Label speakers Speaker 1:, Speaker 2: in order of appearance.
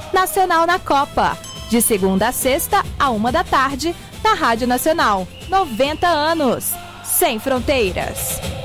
Speaker 1: Nacional na Copa, de segunda a sexta, à 13h, na Rádio Nacional. 90 anos, sem fronteiras.